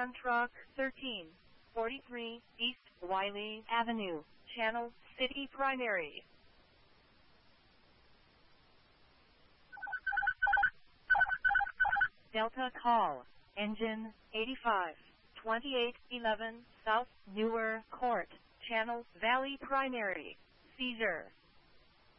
on truck 1343 East Wiley Avenue, Channel City Primary. Delta call, engine 85, 2811 South Newer Court, Channel Valley Primary. Seizure.